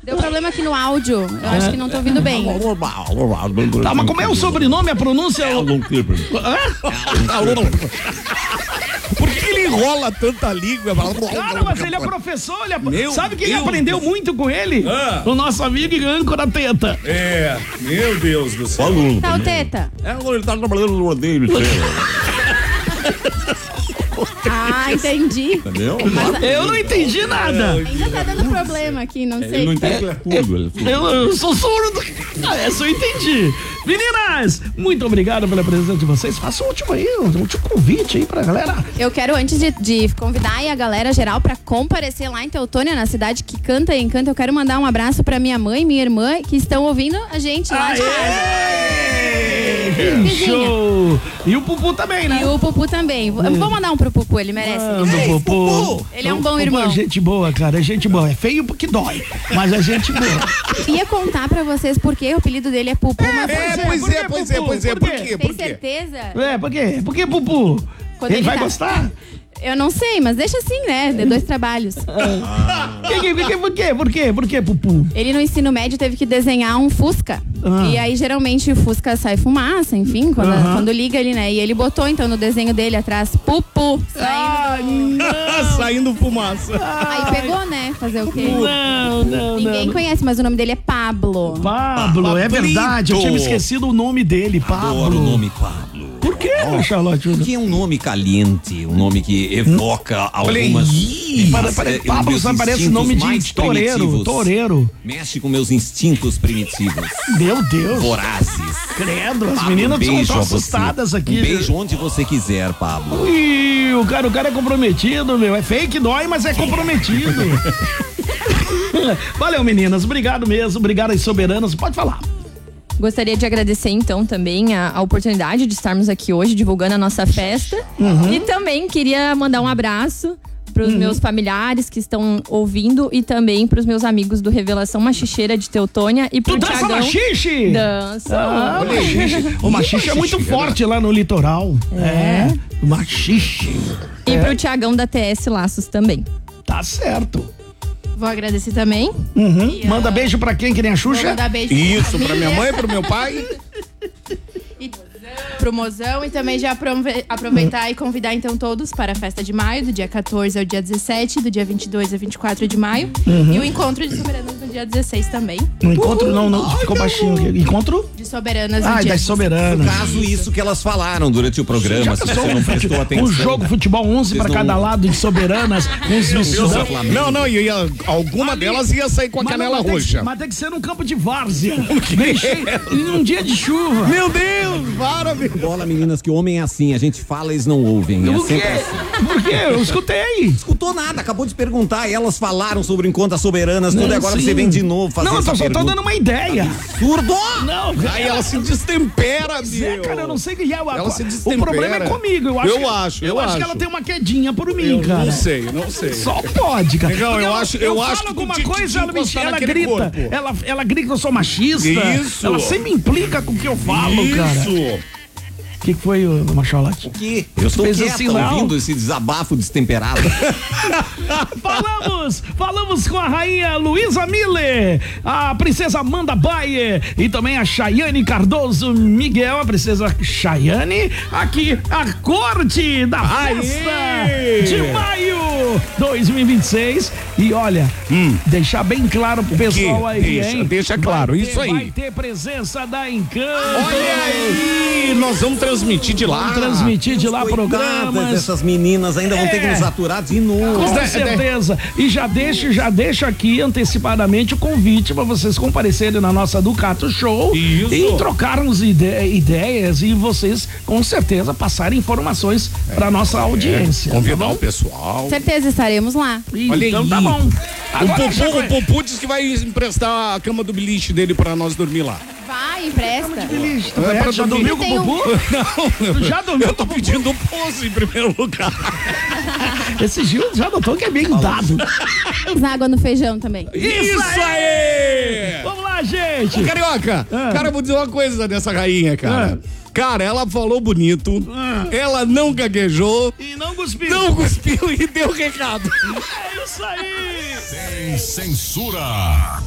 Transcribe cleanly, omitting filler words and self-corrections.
Deu problema aqui no áudio. Eu acho que não tô ouvindo bem. Tá, mas como é o sobrenome, a pronúncia? Por que ele enrola tanta língua? Cara, mas ele é professor, sabe quem aprendeu muito com ele? O nosso amigo e âncora Teta. É, meu Deus do céu. Tá o Teta? Ele tá trabalhando no rodeio, Ah, entendi. entendeu? Eu não entendi nada. Ainda tá dando problema aqui, não sei. Ele não entende tudo. Eu sou surdo. Essa eu entendi. Meninas, muito obrigado pela presença de vocês. Faça o último convite aí pra galera. Eu quero, antes de convidar aí a galera geral pra comparecer lá em Teutônia, na cidade que canta e encanta, eu quero mandar um abraço pra minha mãe e minha irmã, que estão ouvindo a gente lá de casa. Show! E o Pupu também, né? E o Pupu também. Vou mandar um pro Pupu, ele merece. Pupu. Ele é um bom Pupu irmão. É gente boa, cara. É gente boa. É feio porque dói, mas é gente boa. Ia contar pra vocês por que o apelido dele é Pupu. Pois é. Por quê? Tem certeza? Por quê? Por que Pupu? Quando Ele vai tá- gostar? Eu não sei, mas deixa assim, né? De 2 trabalhos. Por que, Pupu? Ele no ensino médio teve que desenhar um Fusca. E aí, geralmente, o Fusca sai fumaça, enfim, quando liga ele, né? E ele botou, então, no desenho dele atrás, Pupu, saindo. Saindo fumaça. Aí pegou, né? Fazer o quê? Não. Ninguém conhece, mas o nome dele é Pablo. Pablo, é verdade. Eu tinha me esquecido o nome dele, Pablo. Adoro o nome Pablo. Por quê, Charlotte? Porque é um nome caliente, um nome que evoca algumas... Pablo só parece nome de toureiro. Mexe com meus instintos primitivos. Meu Deus. Vorazes. Credo, as Pablo, meninas beijo estão a você. assustadas aqui. Um beijo onde você quiser, Pablo. Ih, o cara é comprometido, meu. É fake, dói, mas é comprometido. Valeu, meninas. Obrigado mesmo. Obrigado às soberanas. Pode falar. Gostaria de agradecer, então, também a oportunidade de estarmos aqui hoje divulgando a nossa festa. E também queria mandar um abraço para os meus familiares que estão ouvindo e também para os meus amigos do Revelação Machicheira de Teutônia e pro Tu dança Thiagão. machixe? Dança. Machixe. O machixe é muito forte lá no litoral. Machixe. E pro Thiagão da TS Laços também. Tá certo. Vou agradecer também. Manda beijo pra quem, que nem a Vou Xuxa? mandar beijo Isso, pra minha mãe, pro meu pai. pro mozão e também já aproveitar e convidar então todos para a festa de maio, do dia 14 ao dia 17, do dia 22 a 24 de maio. E o encontro de soberanas no dia 16 também. No encontro, não, ficou baixinho. Encontro? De soberanas no dia Das 16. soberanas. No caso, isso que elas falaram durante o programa, se você não prestou atenção. Um jogo futebol 11 pra Vocês cada não- lado de soberanas, uns vestidos. Não, alguma delas ia sair com a canela roxa. Mas tem que ser num campo de várzea. Num dia de chuva. Meu Deus, para, meu. Bola, meninas, que homem é assim, a gente fala, eles não ouvem. É Por quê? sempre assim. Por quê? Eu escutei. Escutou nada, acabou de perguntar, elas falaram sobre o Encontro das Soberanas, tudo, agora sim. você vem de novo fazer Não, essa eu só tô pergunta. dando uma ideia. Surdo! Não, Aí ela se destempera, Zé, meu. cara, eu não sei o que é. Ela se O destempera. problema é comigo. Eu acho Eu que acho. ela tem uma quedinha por mim, cara. Não sei. Só pode, cara. Legal, Porque eu falo acho que alguma tu tinha coisa, que ela encostar naquele grita. corpo. Ela grita que eu sou machista. Isso. Ela sempre implica com o que eu falo, cara. Isso. O que foi, Macholate? O quê? Eu estou Fez quieta assim, não? ouvindo esse desabafo destemperado. Falamos com a rainha Luísa Miller, a princesa Amanda Bayer e também a Chayane Cardoso Miguel, a princesa Chayane, aqui a corte da festa de maio 2026. E olha, deixar bem claro pro pessoal aí, hein? Deixa claro, isso aí. Vai ter presença da Encanto. Olha aí, nós vamos transmitir de lá. Vamos transmitir de lá Coitadas programas. dessas meninas ainda vão ter que nos aturar de novo. Com certeza. E já deixa aqui antecipadamente o convite para vocês comparecerem na nossa Ducato Show. Isso. E trocarmos ideias e vocês com certeza passarem informações para nossa audiência. Convidar tá bom? o pessoal. Com certeza estaremos lá. Olha Então aí. tá bom. Agora já O Pupu disse que vai emprestar a cama do beliche dele pra nós dormir lá. Vai, empresta. pra já dormir. dormiu com Tem o Pupu? Não, Tu já dormiu eu tô pedindo o pouso em primeiro lugar. Esse Gil já notou que é bem dado. Água no feijão também. Isso aí! Vamos lá, gente. Ô, Carioca, cara, eu vou dizer uma coisa dessa rainha, cara. Cara, ela falou bonito, ela não gaguejou, E não cuspiu. não cuspiu e deu recado. É isso aí. Sem censura.